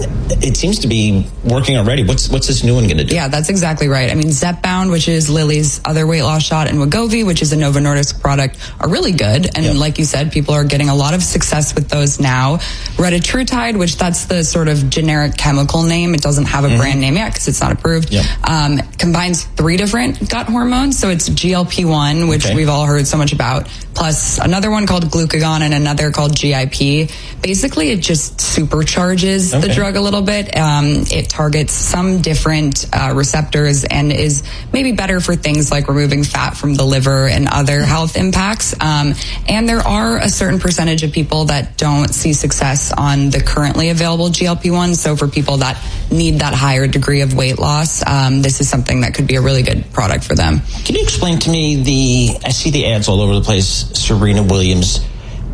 Speaker 3: it seems to be working already. What's what's this new one going to do?
Speaker 8: Yeah, that's exactly right. I mean, Zepbound, which is Lilly's other weight loss shot, and Wegovy, which is a Novo Nordisk product, are really good. And yep. like you said, people are getting a lot of success with those now. Retatrutide, which that's the sort of generic chemical name. It doesn't have a mm-hmm. brand name yet because it's not approved. Yep. Um, combines three different gut hormones. So it's G L P one, which okay. we've all heard so much about, plus another one called glucagon and another called G I P. Basically, it just supercharges okay. the drug a little bit. Um, it targets some different uh, receptors and is maybe better for things like removing fat from the liver and other health impacts. Um, and there are a certain percentage of people that don't see success on the currently available G L P one. So for people that need that higher degree of weight loss, um, this is something that could be a really good product for them.
Speaker 3: Can you explain to me the, I see the ads all over the place, Serena Williams.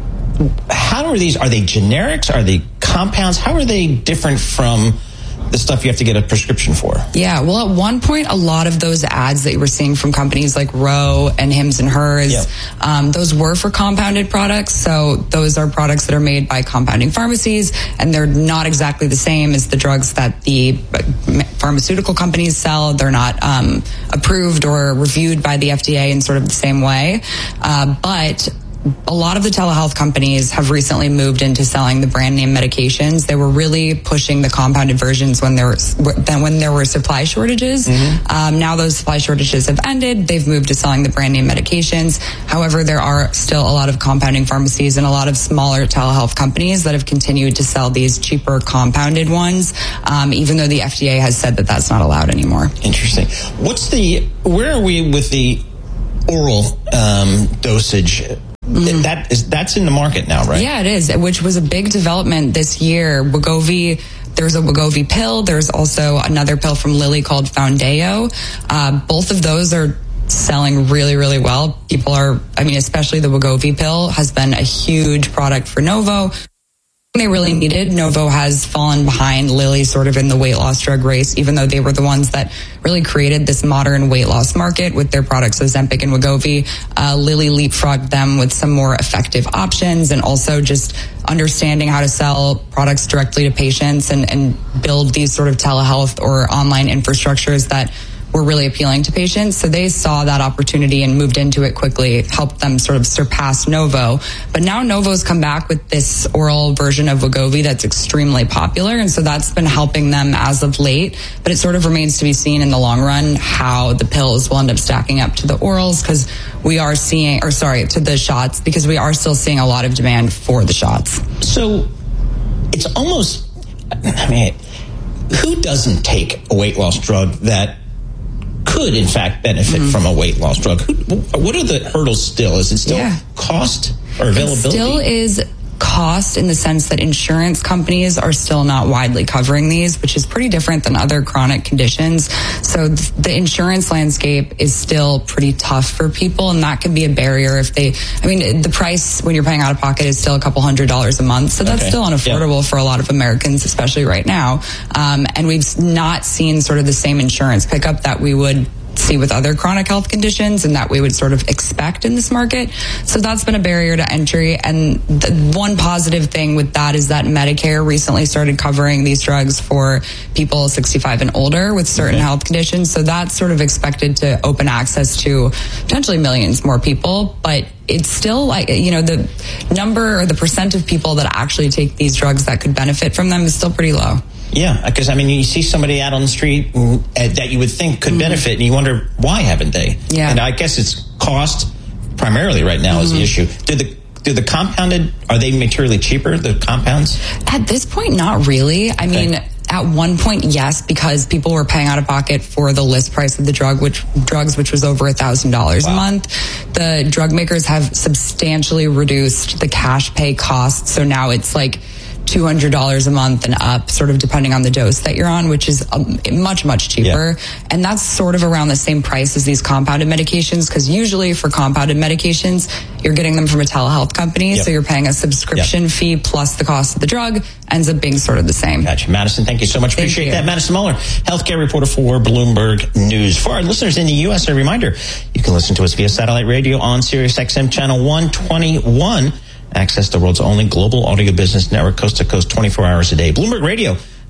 Speaker 3: How are these? Are they generics? Are they compounds? How are they different from the stuff you have to get a prescription for?
Speaker 8: Yeah, well, at one point, a lot of those ads that you were seeing from companies like Roe and Hims and Hers, yep. um, those were for compounded products. So those are products that are made by compounding pharmacies, and they're not exactly the same as the drugs that the pharmaceutical companies sell. They're not um, approved or reviewed by the F D A in sort of the same way. Uh, but a lot of the telehealth companies have recently moved into selling the brand name medications. They were really pushing the compounded versions when there was, when there were supply shortages. Mm-hmm. Um, now those supply shortages have ended. They've moved to selling the brand name medications. However, there are still a lot of compounding pharmacies and a lot of smaller telehealth companies that have continued to sell these cheaper compounded ones, um, even though the F D A has said that that's not allowed anymore.
Speaker 3: Interesting. What's the, where are we with the oral um, dosage? Mm. That is, that's in the market now, right?
Speaker 8: Yeah, it is, which was a big development this year. Wegovy, there's a Wegovy pill. There's also another pill from Lilly called Foundayo. Uh, both of those are selling really, really well. People are, I mean, especially the Wegovy pill has been a huge product for Novo. They really needed. Novo has fallen behind Lilly sort of in the weight loss drug race, even though they were the ones that really created this modern weight loss market with their products Ozempic and Wegovy. Uh, Lilly leapfrogged them with some more effective options and also just understanding how to sell products directly to patients and, and build these sort of telehealth or online infrastructures that were really appealing to patients. So they saw that opportunity and moved into it quickly, helped them sort of surpass Novo. But now Novo's come back with this oral version of Wegovy that's extremely popular. And so that's been helping them as of late. But it sort of remains to be seen in the long run how the pills will end up stacking up to the orals, because we are seeing, or sorry, to the shots, because we are still seeing a lot of demand for the shots.
Speaker 3: So it's almost, I mean, who doesn't take a weight loss drug that could, in fact, benefit mm-hmm. from a weight loss drug? What are the hurdles still? Is it still yeah. cost or availability?
Speaker 8: It still is cost in the sense that insurance companies are still not widely covering these, which is pretty different than other chronic conditions. So th- the insurance landscape is still pretty tough for people, and that can be a barrier if they, I mean, the price when you're paying out of pocket is still a couple hundred dollars a month. So that's okay. still unaffordable yeah. for a lot of Americans, especially right now. Um, and we've not seen sort of the same insurance pickup that we would see with other chronic health conditions and that we would sort of expect in this market. So that's been a barrier to entry. And the one positive thing with that is that Medicare recently started covering these drugs for people sixty-five and older with certain okay. health conditions. So that's sort of expected to open access to potentially millions more people. But it's still like, you know, the number or the percent of people that actually take these drugs that could benefit from them is still pretty low.
Speaker 3: Yeah, because, I mean, you see somebody out on the street uh, that you would think could mm-hmm. benefit, and you wonder, why haven't they?
Speaker 8: Yeah.
Speaker 3: And I guess it's cost primarily right now mm-hmm. is the issue. Do the do the compounded, are they materially cheaper, the compounds?
Speaker 8: At this point, not really. I okay. mean, at one point, yes, because people were paying out of pocket for the list price of the drug, which drugs, which was over a thousand dollars a month. The drug makers have substantially reduced the cash pay costs, so now it's like two hundred dollars a month and up, sort of depending on the dose that you're on, which is um, much, much cheaper. Yeah. And that's sort of around the same price as these compounded medications, because usually for compounded medications, you're getting them from a telehealth company, yep. so you're paying a subscription yep. fee plus the cost of the drug, ends up being sort of the same.
Speaker 3: Gotcha. Madison, thank you so much. Appreciate that. Madison Muller, healthcare reporter for Bloomberg News. For our listeners in the U S, a reminder, you can listen to us via satellite radio on Sirius X M channel one twenty-one. Access the world's only global audio business network, coast to coast, twenty-four hours a day. Bloomberg Radio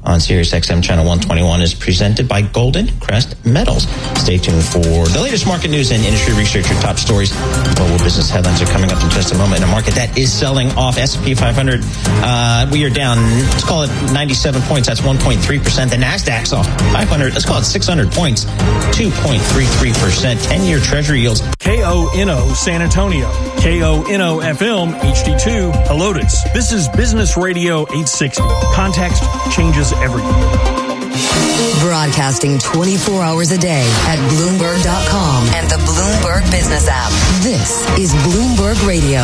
Speaker 3: on Sirius X M Channel one twenty-one is presented by Golden Crest Metals. Stay tuned for the latest market news and industry research. Your top stories, global business headlines are coming up in just a moment in a market that is selling off. S and P five hundred, uh, we are down, let's call it ninety-seven points. That's one point three percent. The NASDAQ's off five hundred, let's call it six hundred points, two point three three percent. ten-year Treasury yields.
Speaker 2: K O N O San Antonio, K O N O F M H D two Helotes. This is Business Radio eight sixty. Context changes everything.
Speaker 9: Broadcasting twenty-four hours a day at Bloomberg dot com and the Bloomberg Business app. This is Bloomberg Radio.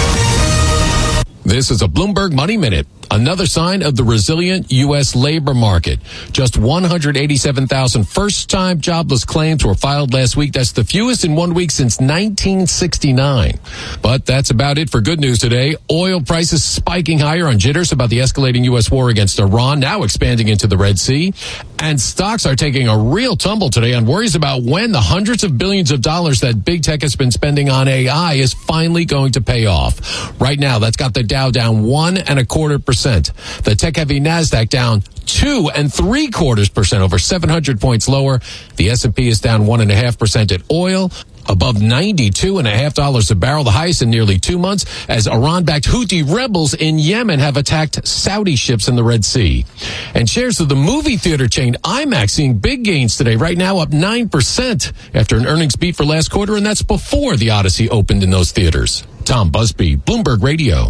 Speaker 17: This is a Bloomberg Money Minute. Another sign of the resilient U S labor market. Just one hundred eighty-seven thousand first-time jobless claims were filed last week. That's the fewest in one week since nineteen sixty-nine. But that's about it for good news today. Oil prices spiking higher on jitters about the escalating U S war against Iran, now expanding into the Red Sea. And stocks are taking a real tumble today on worries about when the hundreds of billions of dollars that big tech has been spending on A I is finally going to pay off. Right now, that's got the Dow down one and a quarter percent. The tech-heavy NASDAQ down two and three quarters percent, over seven hundred points lower. The S and P is down one and a half percent at oil, above ninety-two and a half dollars a barrel, the highest in nearly two months, as Iran-backed Houthi rebels in Yemen have attacked Saudi ships in the Red Sea. And shares of the movie theater chain IMAX seeing big gains today, right now up nine percent after an earnings beat for last quarter, and that's before the Odyssey opened in those theaters. Tom Busby, Bloomberg Radio.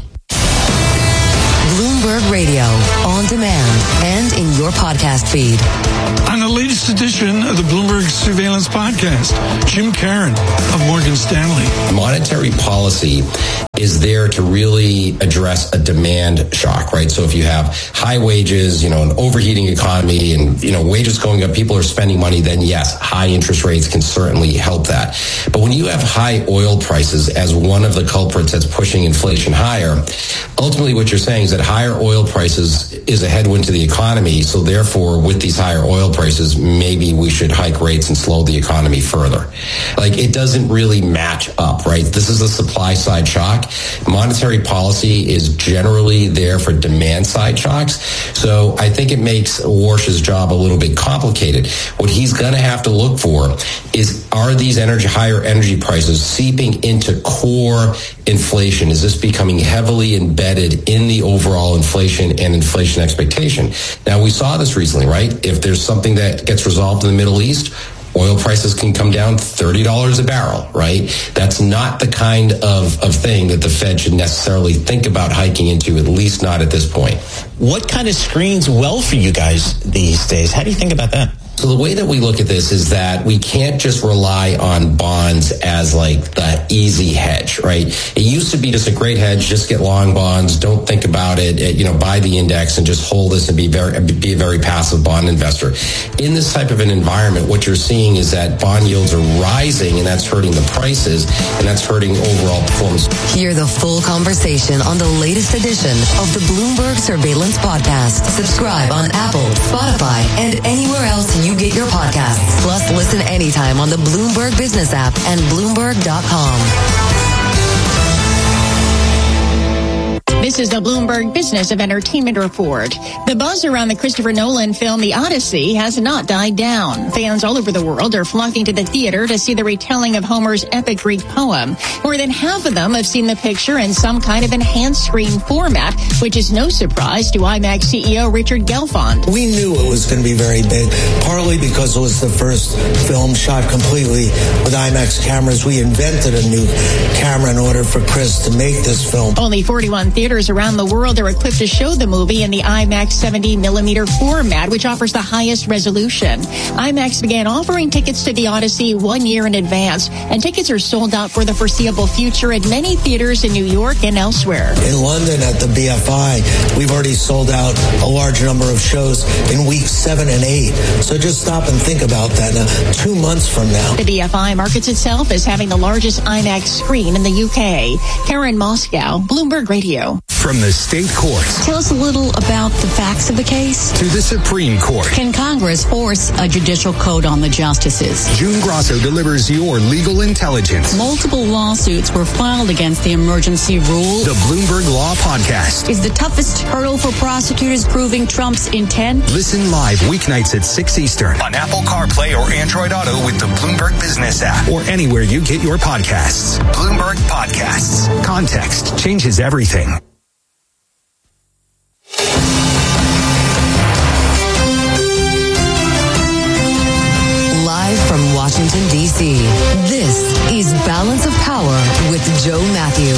Speaker 9: Bloomberg Radio, on demand and in your podcast feed.
Speaker 10: On the latest edition of the Bloomberg Surveillance Podcast, Jim Caron of Morgan Stanley.
Speaker 5: Monetary policy is there to really address a demand shock, right? So if you have high wages, you know, an overheating economy and, you know, wages going up, people are spending money, then yes, high interest rates can certainly help that. But when you have high oil prices as one of the culprits that's pushing inflation higher, ultimately what you're saying is that higher oil prices is a headwind to the economy. So therefore, with these higher oil prices, maybe we should hike rates and slow the economy further. Like, it doesn't really match up, right? This is a supply side shock. Monetary policy is generally there for demand side shocks. So I think it makes Warsh's job a little bit complicated. What he's going to have to look for is, are these energy, higher energy prices seeping into core inflation? Is this becoming heavily embedded in the overall inflation and inflation expectation? Now, we saw this recently, right? If there's something that gets resolved in the Middle East, oil prices can come down thirty dollars a barrel, right? That's not the kind of, of thing that the Fed should necessarily think about hiking into, at least not at this point.
Speaker 3: What kind of screens well for you guys these days? How do you think about that?
Speaker 5: So the way that we look at this is that we can't just rely on bonds as like the easy hedge, right? It used to be just a great hedge, just get long bonds, don't think about it, you know, buy the index and just hold this and be very, be a very passive bond investor. In this type of an environment, what you're seeing is that bond yields are rising, and that's hurting the prices, and that's hurting overall performance.
Speaker 9: Hear the full conversation on the latest edition of the Bloomberg Surveillance Podcast. Subscribe on Apple, Spotify, and anywhere else you get your podcasts. Plus, listen anytime on the Bloomberg Business app and Bloomberg dot com.
Speaker 11: This is the Bloomberg Business of Entertainment Report. The buzz around the Christopher Nolan film The Odyssey has not died down. Fans all over the world are flocking to the theater to see the retelling of Homer's epic Greek poem. More than half of them have seen the picture in some kind of enhanced screen format, which is no surprise to IMAX C E O Richard Gelfond.
Speaker 12: We knew it was going to be very big, partly because it was the first film shot completely with IMAX cameras. We invented a new camera in order for Chris to make this film.
Speaker 11: Only forty-one theaters around the world are equipped to show the movie in the IMAX seventy millimeter format, which offers the highest resolution. IMAX began offering tickets to The Odyssey one year in advance, and tickets are sold out for the foreseeable future at many theaters in New York and elsewhere.
Speaker 12: In London at the B F I, we've already sold out a large number of shows in weeks seven and eight. So just stop and think about that now, two months from now.
Speaker 11: The B F I markets itself as having the largest IMAX screen in the U K. Karen Moscow, Bloomberg Radio.
Speaker 4: From the state courts.
Speaker 15: Tell us a little about the facts of the case.
Speaker 4: To the Supreme Court.
Speaker 15: Can Congress force a judicial code on the justices?
Speaker 4: June Grosso delivers your legal intelligence.
Speaker 15: Multiple lawsuits were filed against the emergency rule.
Speaker 4: The Bloomberg Law Podcast.
Speaker 15: Is the toughest hurdle for prosecutors proving Trump's intent?
Speaker 4: Listen live weeknights at six Eastern on Apple CarPlay or Android Auto with the Bloomberg Business app or anywhere you get your podcasts. Bloomberg Podcasts. Context changes everything.
Speaker 9: Live from Washington, D C, this is Balance of Power with Joe Matthew.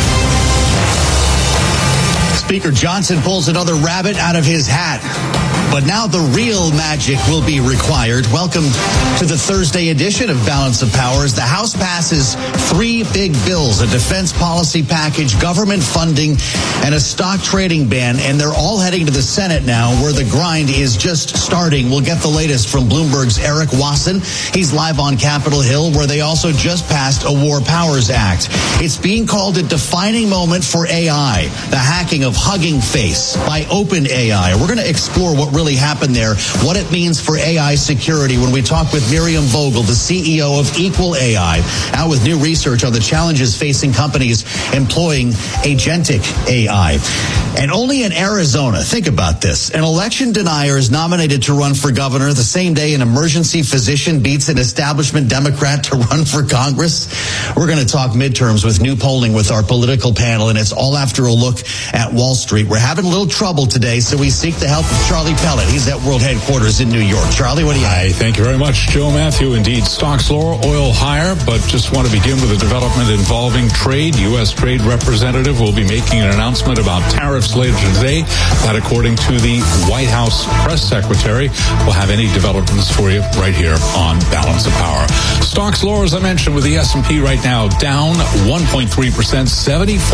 Speaker 16: Speaker Johnson pulls another rabbit out of his hat. But now the real magic will be required. Welcome to the Thursday edition of Balance of Powers. The House passes three big bills, a defense policy package, government funding, and a stock trading ban. And they're all heading to the Senate now, where the grind is just starting. We'll get the latest from Bloomberg's Eric Wasson. He's live on Capitol Hill, where they also just passed a War Powers Act. It's being called a defining moment for A I, the hacking of Hugging Face by OpenAI. We're going to explore what really happened there, what it means for A I security when we talk with Miriam Vogel, the C E O of Equal A I, out with new research on the challenges facing companies employing agentic A I. And only in Arizona, think about this, an election denier is nominated to run for governor the same day an emergency physician beats an establishment Democrat to run for Congress. We're going to talk midterms with new polling with our political panel, and it's all after a look at Wall Street. We're having a little trouble today, so we seek the help of Charlie Pellet. He's at World Headquarters in New York. Charlie, what do you have?
Speaker 17: Hi, thank you very much, Joe Matthew. Indeed, stocks lower, oil higher, but just want to begin with a development involving trade. U S Trade Representative will be making an announcement about tariffs later today. That, according to the White House press secretary, we'll have any developments for you right here on Balance of Power. Stocks lower, as I mentioned, with the S and P right now down one point three percent, seventy-four